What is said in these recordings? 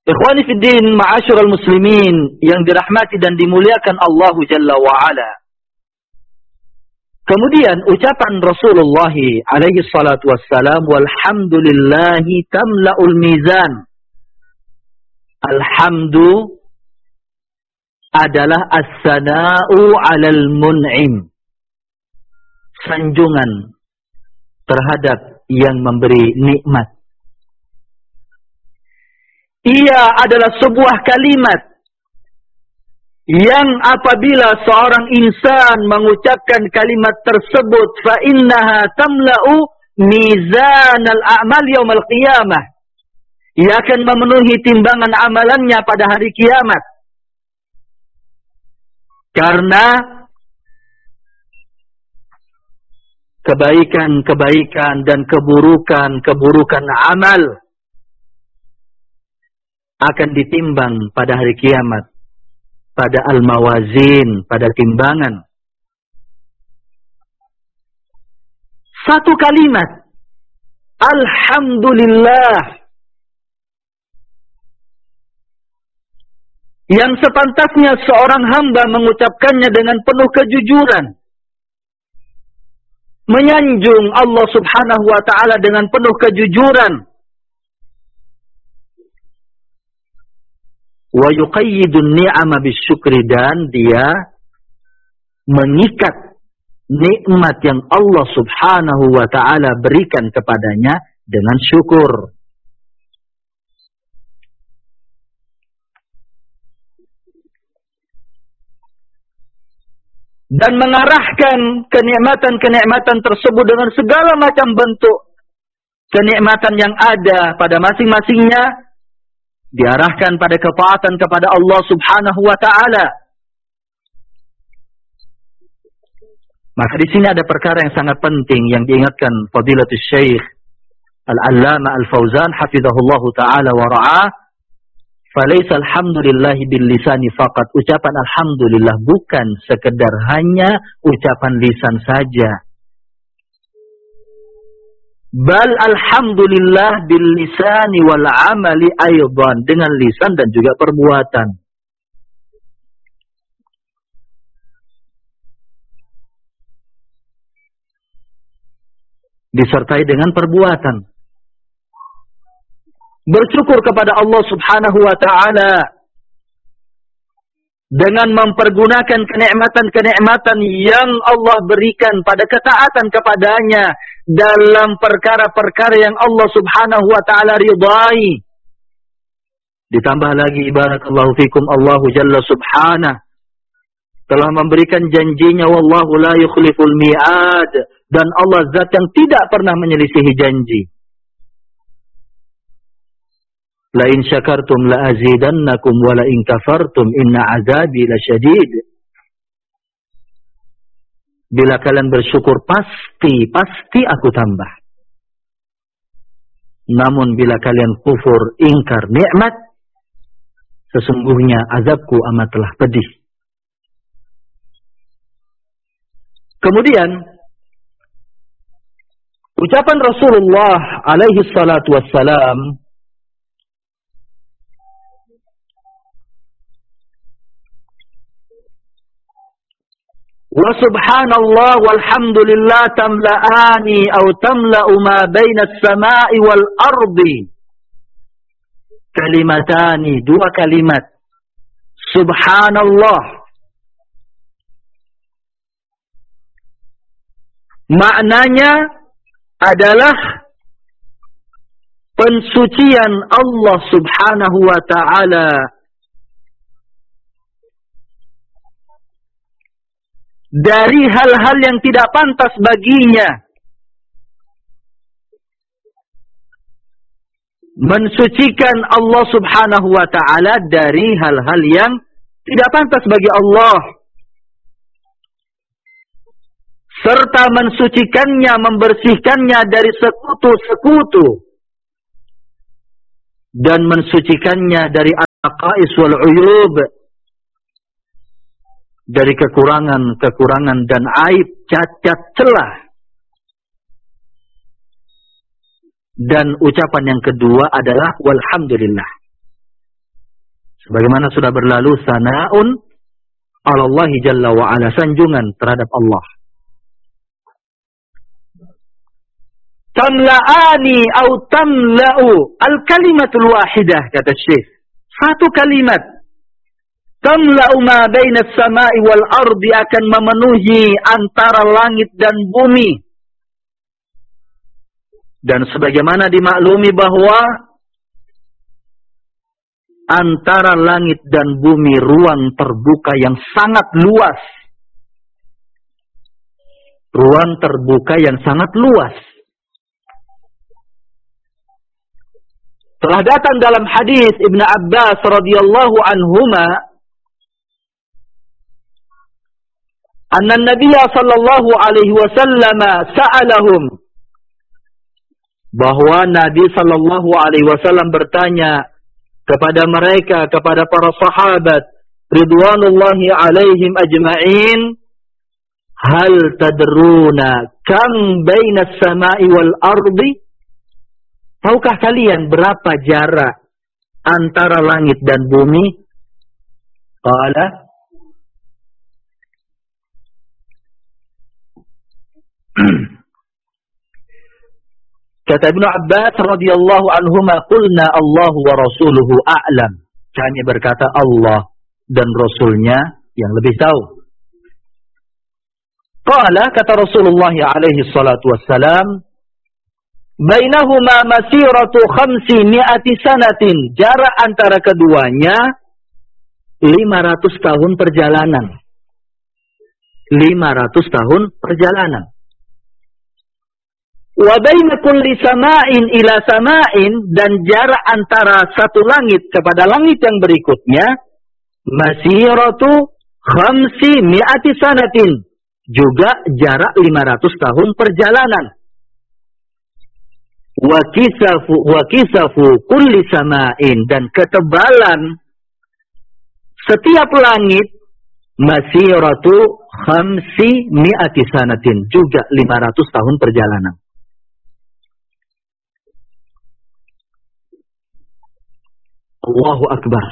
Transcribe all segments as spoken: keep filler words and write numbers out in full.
Ikhwani fiddin, ma'asyiral muslimin yang dirahmati dan dimuliakan Allah Jalla wa Ala. Kemudian ucapan Rasulullah alaihi salatu wassalam, walhamdulillahi tamla'ul mizan. Alhamdu adalah as-sana'u 'alal mun'im. Sanjungan terhadap yang memberi nikmat. Ia adalah sebuah kalimat yang apabila seorang insan mengucapkan kalimat tersebut, fa innaha tamla'u mizanal a'mal yaumil qiyamah. Ia akan memenuhi timbangan amalannya pada hari kiamat. Karena kebaikan-kebaikan dan keburukan-keburukan amal akan ditimbang pada hari kiamat, pada al-mawazin, pada timbangan. Satu kalimat, alhamdulillah, yang sepantasnya seorang hamba mengucapkannya dengan penuh kejujuran, menyanjung Allah subhanahu wa ta'ala dengan penuh kejujuran, wa yuqayyidun ni'ama bisyukri, dan dia mengikat nikmat yang Allah subhanahu wa ta'ala berikan kepadanya dengan syukur. Dan mengarahkan kenikmatan-kenikmatan tersebut dengan segala macam bentuk kenikmatan yang ada pada masing-masingnya, diarahkan pada ketaatan kepada Allah subhanahu wa ta'ala. Maka di sini ada perkara yang sangat penting yang diingatkan Fadilatul Syekh Al-Allama Al-Fauzan hafizahullahu ta'ala wa ra'ah. Falaisa alhamdulillahi bil lisani faqat. Ucapan alhamdulillah bukan sekedar hanya ucapan lisan saja. Bal alhamdulillah bil lisani wal amali aydan, dengan lisan dan juga perbuatan. Disertai dengan perbuatan. Bersyukur kepada Allah subhanahu wa ta'ala dengan mempergunakan kenikmatan-kenikmatan yang Allah berikan pada ketaatan kepadanya dalam perkara-perkara yang Allah subhanahu wa ta'ala ridai. Ditambah lagi, barakallahu fikum, Allahu jalla subhanah telah memberikan janjinya, wallahu la yukhliful mi'ad, dan Allah zat yang tidak pernah menyelisihi janji. La in syakartum la azidannakum wa la in kafartum inna azabi lasyadid. Bila kalian bersyukur pasti, pasti aku tambah. Namun bila kalian kufur, ingkar nikmat, sesungguhnya azabku amatlah pedih. Kemudian ucapan Rasulullah alaihi salatu wassalam, wa subhanallah walhamdulillah tamla'ani atau tamla'u ma baina as-sama'i wal ardi. Kalimatani, dua kalimat. Subhanallah maknanya adalah pensucian Allah subhanahu wa ta'ala dari hal-hal yang tidak pantas baginya. Mensucikan Allah subhanahu wa ta'ala dari hal-hal yang tidak pantas bagi Allah. Serta mensucikannya, membersihkannya dari sekutu-sekutu. Dan mensucikannya dari al-naqais wal-uyub, dari kekurangan-kekurangan dan aib, cacat, celah. Dan ucapan yang kedua adalah walhamdulillah. Sebagaimana sudah berlalu, sana'un alallahi jalla wa'ala, sanjungan terhadap Allah. Tamla'ani au tamla'u al-kalimatul wahidah, kata Syekh. Satu kalimat. Tamla'u ma bainas sama'i wal ardi, akan memenuhi antara langit dan bumi. Dan sebagaimana dimaklumi bahwa antara langit dan bumi ruang terbuka yang sangat luas. Ruang terbuka yang sangat luas. Telah datang dalam hadis Ibnu Abbas radhiyallahu anhuma, anna Nabiya sallallahu alaihi wasallam sa'alahum, bahwa Nabi sallallahu alaihi wasallam bertanya kepada mereka, kepada para sahabat ridwanullahi alaihim ajma'in, hal tadruna kam bainas sama'i wal ardi? Tahukah kalian berapa jarak antara langit dan bumi? Qala, kata Ibnu Abbas radhiyallahu anhuma, qulna Allahu wa rasuluhu a'lam. Kami berkata, Allah dan Rasulnya yang lebih tahu. Qala, kata Rasulullah alaihi salatu wassalam, bainahuma masiratu khamsi mi'ati sanatin, jarak antara keduanya lima ratus tahun perjalanan. lima ratus tahun perjalanan. Wa baina kulli sama'in ila sama'in, dan jarak antara satu langit kepada langit yang berikutnya masiratu khamsi mi'ati sanatin, juga jarak lima ratus tahun perjalanan. Wa kisafu wa kisafu kulli sama'in, dan ketebalan setiap langit masiratu khamsi mi'ati sanatin, juga lima ratus tahun perjalanan. Allahu Akbar.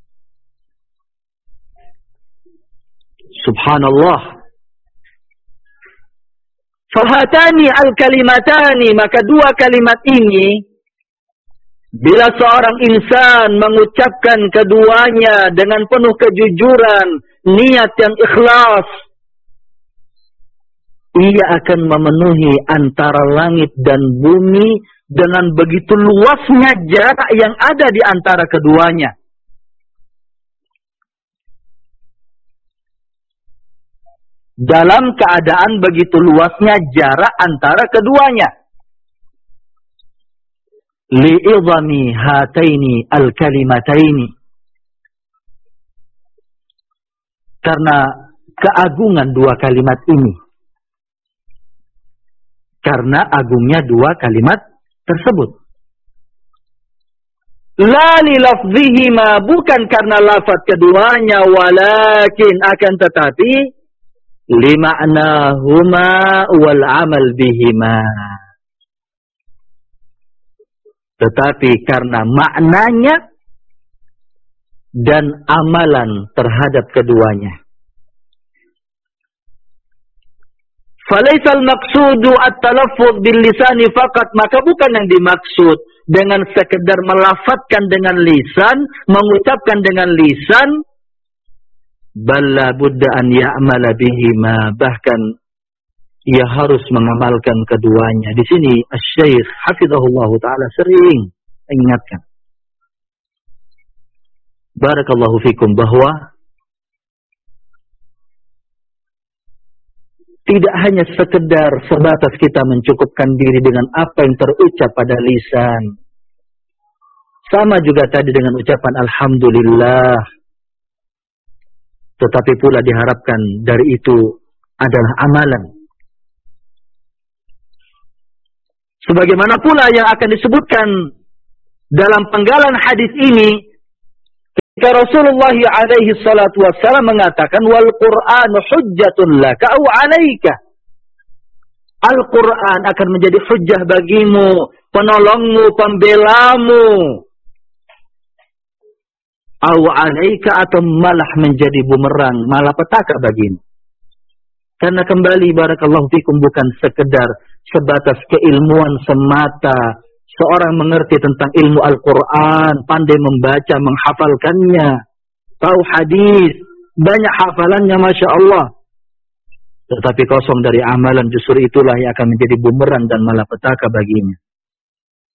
Subhanallah. Fahatani al-kalimatani, maka dua kalimat ini, bila seorang insan mengucapkan keduanya dengan penuh kejujuran, niat yang ikhlas, ia akan memenuhi antara langit dan bumi dengan begitu luasnya jarak yang ada di antara keduanya. Dalam keadaan begitu luasnya jarak antara keduanya. Li'idhami hataini al-kalimataini. Karena keagungan dua kalimat ini. Karena agungnya dua kalimat tersebut. La li lafzihima, bukan karena lafaz keduanya, walakin akan tetapi lima'nahuma wal amal bihima, tetapi karena maknanya dan amalan terhadap keduanya. Falaisal maqsudu at-talaffuz bil lisani faqat, maka bukan yang dimaksud dengan sekedar melafadzkan dengan lisan, mengucapkan dengan lisan, balla budda an ya'mala bihima, bahkan ia harus mengamalkan keduanya. Di sini Asy-Syaikh hafizahullah taala sering mengingatkan, barakallahu fikum, bahwa tidak hanya sekedar sebatas kita mencukupkan diri dengan apa yang terucap pada lisan. Sama juga tadi dengan ucapan alhamdulillah. Tetapi pula diharapkan dari itu adalah amalan. Sebagaimana pula yang akan disebutkan dalam penggalan hadis ini, ketika Rasulullah alaihi salatu wassalam mengatakan, wal Qur'anu hujjatun laka au alaika. Al-Quran akan menjadi hujjah bagimu, penolongmu, pembelamu. Au alaika, atau malah menjadi bumerang, malapetaka bagimu. Karena kembali barakallahu fikum bukan sekedar sebatas keilmuan semata. Seorang mengerti tentang ilmu Al-Quran, pandai membaca, menghafalkannya, tahu hadis, banyak hafalannya Masya Allah. Tetapi kosong dari amalan, justru itulah yang akan menjadi bumerang dan malapetaka baginya.